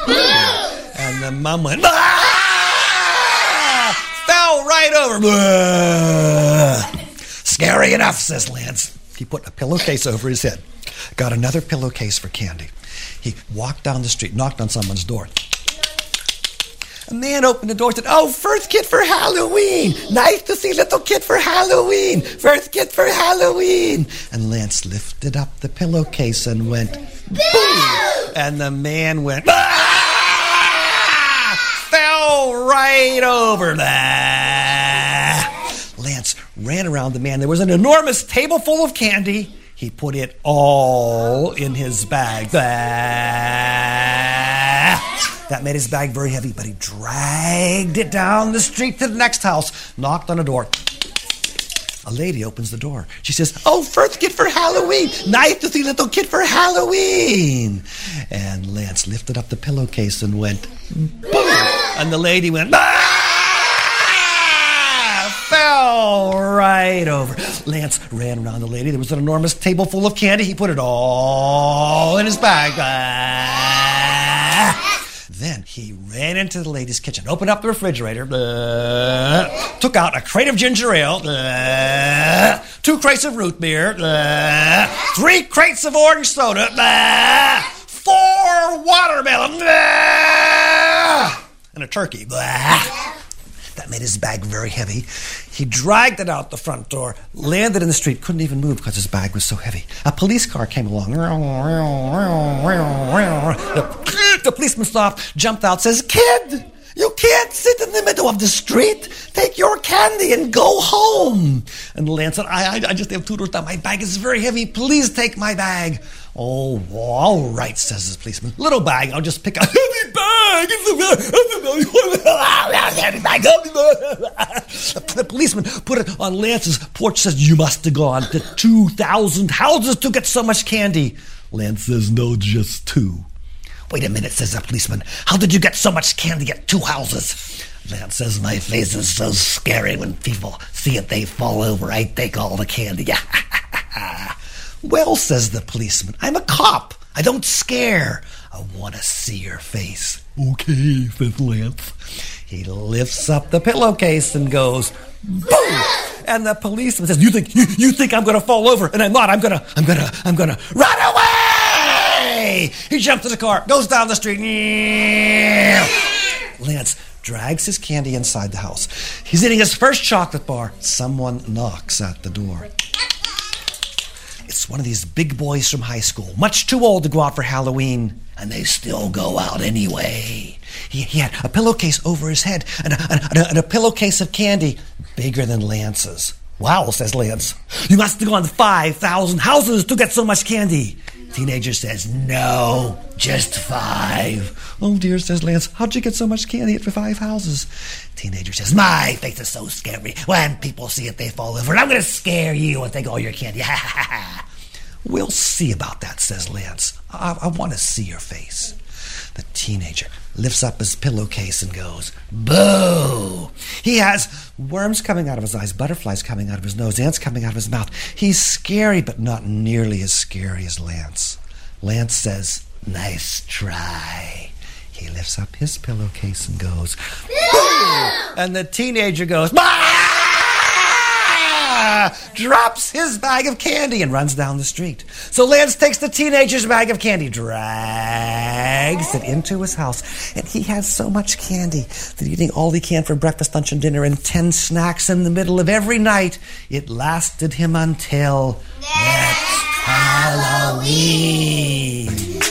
And the mom went, fell right over. Scary enough, says Lance. He put a pillowcase over his head, got another pillowcase for Candy. He walked down the street, knocked on someone's door. A man opened the door and said, "Oh, first kid for Halloween. Nice to see little kid for Halloween. First kid for Halloween." And Lance lifted up the pillowcase and went, boom! And the man went, fell right over. Lance ran around the man. There was an enormous table full of candy. He put it all in his bag. That made his bag very heavy, but he dragged it down the street to the next house, knocked on the door. A lady opens the door. She says, "Oh, first kid for Halloween. Nice to see little kid for Halloween." And Lance lifted up the pillowcase and went, boom! And the lady went, fell right over. Lance ran around the lady. There was an enormous table full of candy. He put it all in his bag. Then he ran into the lady's kitchen, opened up the refrigerator, took out a crate of ginger ale, 2 crates of root beer, 3 crates of orange soda, 4 watermelon, and a turkey. That made his bag very heavy. He dragged it out the front door, landed in the street, couldn't even move because his bag was so heavy. A police car came along. The policeman stopped, jumped out, says, "Kid, you can't sit in the middle of the street. Take your candy and go home." And Lance said, I just have $2 down. My bag is very heavy. Please take my bag. "Oh, all right," says the policeman. "Little bag, I'll just pick a heavy bag." The policeman put it on Lance's porch, says, "You must have gone to 2,000 houses to get so much candy." Lance says, "No, just 2. "Wait a minute," says the policeman. "How did you get so much candy at 2 houses?" Lance says, "My face is so scary. When people see it, they fall over. I take all the candy." "Well," says the policeman, "I'm a cop. I don't scare. I want to see your face." "Okay," says Lance. He lifts up the pillowcase and goes, boom! And the policeman says, You think I'm going to fall over?" And I'm not. I'm going to run away. He jumps in the car, goes down the street. Lance drags his candy inside the house. He's eating his first chocolate bar. Someone knocks at the door. It's one of these big boys from high school, much too old to go out for Halloween, and they still go out anyway. He had a pillowcase over his head and a pillowcase of candy bigger than Lance's. "Wow," says Lance. "You must have gone to 5,000 houses to get so much candy." Teenager says, "No, just 5. "Oh dear," says Lance. "How'd you get so much candy at 5 houses?" Teenager says, "My face is so scary. When people see it, they fall over. And I'm going to scare you and take all your candy." "We'll see about that," says Lance. I want to see your face." The teenager lifts up his pillowcase and goes, boo! He has worms coming out of his eyes, butterflies coming out of his nose, ants coming out of his mouth. He's scary, but not nearly as scary as Lance. Lance says, "Nice try." He lifts up his pillowcase and goes, boo! And the teenager goes, drops his bag of candy and runs down the street. So Lance takes the teenager's bag of candy, drags it into his house, and he has so much candy that eating all he can for breakfast, lunch, and dinner, and 10 snacks in the middle of every night, it lasted him until next Halloween.